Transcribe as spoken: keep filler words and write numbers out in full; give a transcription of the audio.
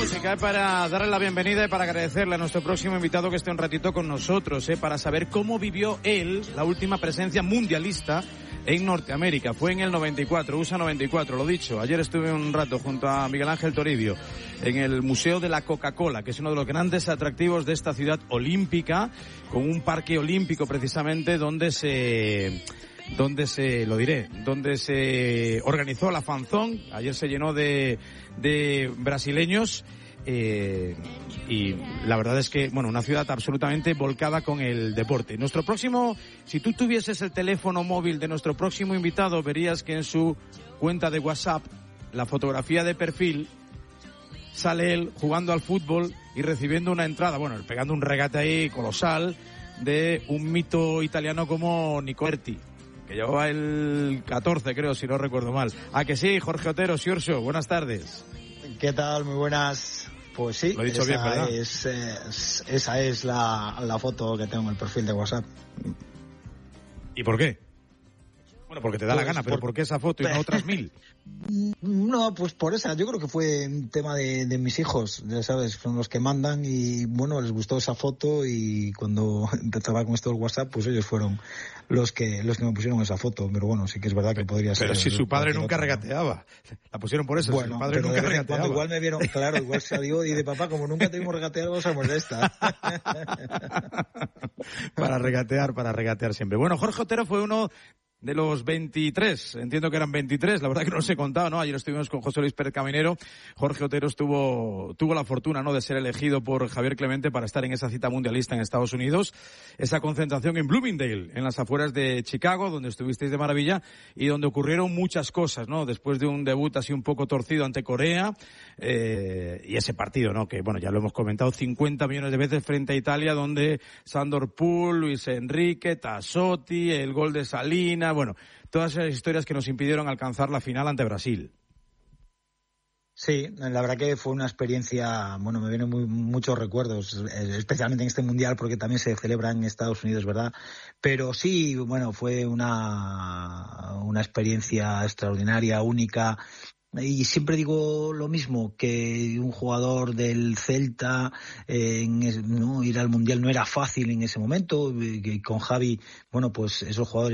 música, ¿eh? Para darle la bienvenida y para agradecerle a nuestro próximo invitado que esté un ratito con nosotros, ¿eh? Para saber cómo vivió él la última presencia mundialista en Norteamérica. Fue en el noventa y cuatro, U S A noventa y cuatro, lo dicho. Ayer estuve un rato junto a Miguel Ángel Toribio en el Museo de la Coca-Cola, que es uno de los grandes atractivos de esta ciudad olímpica, con un parque olímpico precisamente donde se... donde se, lo diré, donde se organizó la Fanzón. Ayer se llenó de, de brasileños, eh, y la verdad es que, bueno, una ciudad absolutamente volcada con el deporte. Nuestro próximo, si tú tuvieses el teléfono móvil de nuestro próximo invitado, verías que en su cuenta de WhatsApp, la fotografía de perfil, sale él jugando al fútbol y recibiendo una entrada, bueno, pegando un regate ahí colosal de un mito italiano como Nicoberti, que llevaba el catorce, creo, si no recuerdo mal. ¿A que sí, Jorge Otero, Siurso? Buenas tardes. ¿Qué tal? Muy buenas. Pues sí, lo he dicho esa bien, ¿verdad? Es, es, esa es la, la foto que tengo en el perfil de WhatsApp. ¿Y por qué? Bueno, porque te da pues la gana, pero por... ¿por qué esa foto y no otras mil? No, pues por esa. Yo creo que fue un tema de, de mis hijos, ya sabes, son los que mandan y, bueno, les gustó esa foto y cuando empezaba con esto del WhatsApp, pues ellos fueron los que los que me pusieron esa foto. Pero bueno, sí que es verdad que podría ser... Pero si su padre nunca otra, regateaba. ¿No? La pusieron por eso, bueno, si su padre nunca regateaba. Igual me vieron, claro, igual salió y de papá, como nunca tuvimos regateado, vamos de esta. Para regatear, para regatear siempre. Bueno, Jorge Otero fue uno de los veintitrés, entiendo que eran veintitrés, la verdad que no los he contado, ¿no? Ayer estuvimos con José Luis Pérez Caminero. Jorge Otero estuvo, tuvo la fortuna, ¿no?, de ser elegido por Javier Clemente para estar en esa cita mundialista en Estados Unidos, esa concentración en Bloomingdale, en las afueras de Chicago, donde estuvisteis de maravilla y donde ocurrieron muchas cosas, ¿no? Después de un debut así un poco torcido ante Corea, eh, y ese partido, ¿no?, que, bueno, ya lo hemos comentado cincuenta millones de veces frente a Italia, donde Sandor Pool, Luis Enrique, Tassotti, el gol de Salina, bueno, todas esas historias que nos impidieron alcanzar la final ante Brasil. Sí, la verdad que fue una experiencia, bueno, me vienen muy, muchos recuerdos, especialmente en este mundial porque también se celebra en Estados Unidos, ¿verdad? Pero sí, bueno, fue una, una experiencia extraordinaria, única. Y siempre digo lo mismo, que un jugador del Celta, eh, en, no, ir al Mundial no era fácil en ese momento, y con Javi, bueno, pues esos jugadores